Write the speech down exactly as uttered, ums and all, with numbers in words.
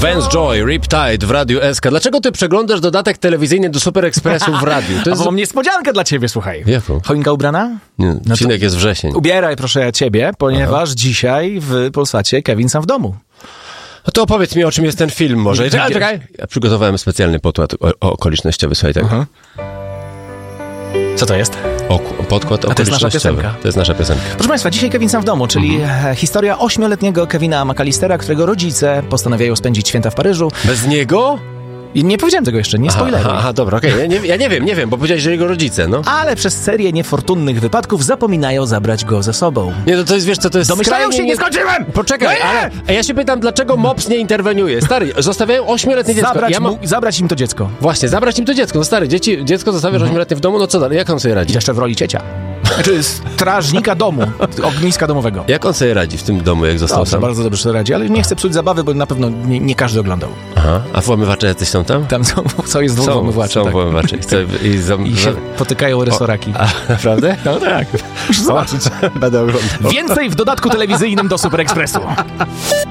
Vance Joy, Riptide w Radiu S K. Dlaczego ty przeglądasz dodatek telewizyjny do Super Expressu w radiu? To jest... A bo mam niespodziankę dla ciebie, słuchaj. Jaką? Choinka ubrana? Nie, no odcinek jest wrzesień. Ubieraj proszę ciebie, ponieważ Aha. dzisiaj w Polsacie Kevin sam w domu. No to opowiedz mi, o czym jest ten film może. Czekaj, czekaj. Ja przygotowałem specjalny podkład o, o okolicznościowy, słuchaj tak. Aha. Co to jest? O, podkład A to jest nasza piosenka. To jest nasza piosenka. Proszę Państwa, dzisiaj Kevin sam w domu, czyli mhm. historia ośmioletniego Kevina McAllistera, którego rodzice postanawiają spędzić święta w Paryżu. Bez niego? I nie powiedziałem tego jeszcze, nie spoileruj. Aha, aha, dobra, okej. Okay. Ja, nie, ja nie wiem, nie wiem, bo powiedziałeś, że jego rodzice, no. Ale przez serię niefortunnych wypadków zapominają zabrać go ze sobą. Nie, no to jest, wiesz co, to jest Domyślają się, nie, nie skończyłem! Poczekaj, no ale a ja się pytam, dlaczego mops nie interweniuje? Stary, zostawiają ośmioletnie dziecko. Zabrać, ja mam... mu, zabrać im to dziecko. Właśnie, zabrać im to dziecko. No stary, dzieci, dziecko zostawiasz Mhm. ośmioletnie w domu, no co dalej? Jak on sobie radzi? Jeszcze w roli ciecia. Znaczy strażnika domu, ogniska domowego. Jak on sobie radzi w tym domu, jak został Dobrze, sam? bardzo dobrze sobie radzi, ale nie chcę psuć zabawy, bo na pewno nie, nie każdy oglądał. Aha, a włamywacze jacyś są tam? Tam są, co jest dwóch są, włamywaczy. Są tak. włamywacze. I, i, zam... I się potykają resoraki. O, a, naprawdę? No tak. Muszę zobaczyć. Będę oglądał. Więcej w dodatku telewizyjnym do Super Expressu.